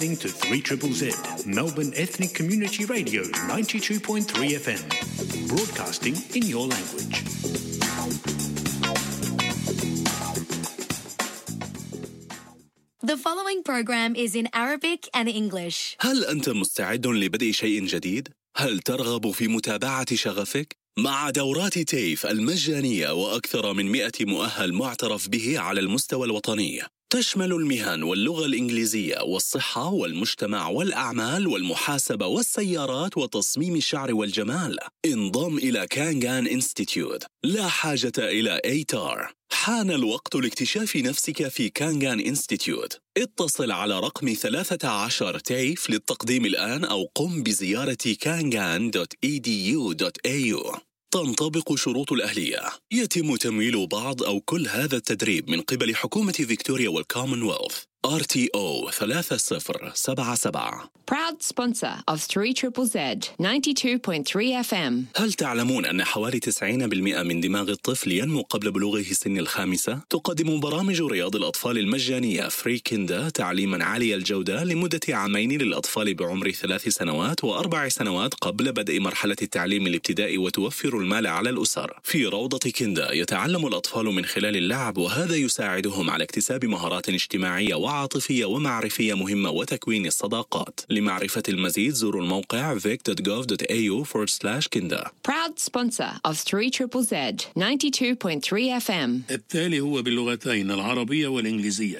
To 3ZZZ, Melbourne Ethnic Community Radio 92.3 FM, broadcasting in your language. The following program is in Arabic and English. هل أنت مستعد لبدء شيء جديد؟ هل ترغب في متابعة شغفك؟ مع دورات تيف المجانية وأكثر من 100 مؤهل معترف به على المستوى الوطني، تشمل المهن واللغة الإنجليزية والصحة والمجتمع والأعمال والمحاسبة والسيارات وتصميم الشعر والجمال. انضم إلى كانغان إنستيتيوت، لا حاجة إلى ATAR. حان الوقت لاكتشاف نفسك في كانغان إنستيتيوت. اتصل على رقم 13 تيف للتقديم الآن أو قم بزيارة kangan.edu.au. تنطبق شروط الأهلية. يتم تمويل بعض أو كل هذا التدريب من قبل حكومة فيكتوريا والكومنولث. RTO 3077. Proud sponsor of 3ZZZ 92.3 FM. هل تعلمون أن حوالي 90% من دماغ الطفل ينمو قبل بلوغه سن الخامسة؟ تقدم برامج رياض الأطفال المجانية فري كيندا تعليما عالي الجودة لمدة عامين للأطفال بعمر 3 سنوات و4 سنوات قبل بدء مرحلة التعليم الابتدائي، وتوفر المال على الأسر. في روضة كيندا يتعلم الأطفال من خلال اللعب، وهذا يساعدهم على اكتساب مهارات اجتماعية وعاطفية ومعرفية مهمة وتكوين الصداقات. لمعرفة المزيد زوروا الموقع vic.gov.au/kinda. Proud sponsor of 3ZZZ 92.3 FM. التالي هو باللغتين العربية والإنجليزية.